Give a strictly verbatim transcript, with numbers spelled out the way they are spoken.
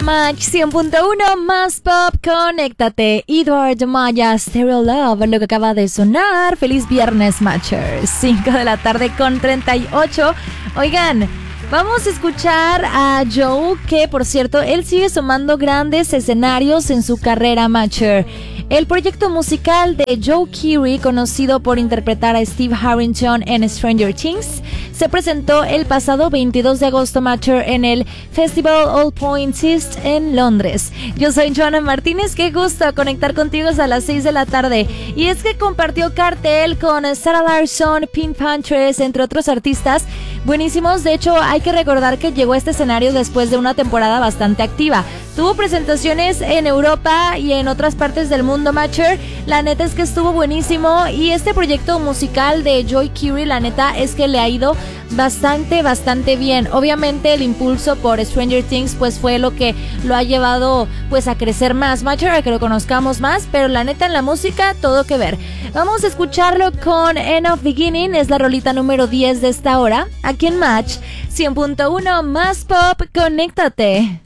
Match cien punto uno más pop, conéctate. Edward Maya, Stereo Love, lo que acaba de sonar. Feliz viernes, Matchers. cinco de la tarde con treinta y ocho. Oigan, vamos a escuchar a Joe, que por cierto, él sigue sumando grandes escenarios en su carrera, Matcher. El proyecto musical de Joe Keery, conocido por interpretar a Steve Harrington en Stranger Things, se presentó el pasado veintidós de agosto, Matcher, en el Festival All Points East en Londres. Yo soy Joana Martínez, qué gusto conectar contigo a las seis de la tarde. Y es que compartió cartel con Sarah Larson, Pink Panthers, entre otros artistas buenísimos. De hecho, hay que recordar que llegó a este escenario después de una temporada bastante activa. Tuvo presentaciones en Europa y en otras partes del mundo, Matcher. La neta es que estuvo buenísimo. Y este proyecto musical de Joe Keery, la neta es que le ha ido bastante, bastante bien. Obviamente el impulso por Stranger Things pues fue lo que lo ha llevado pues a crecer más, Matcher, a que lo conozcamos más. Pero la neta en la música, todo que ver. Vamos a escucharlo con End of Beginning. Es la rolita número diez de esta hora, aquí en Match cien punto uno más pop, conéctate.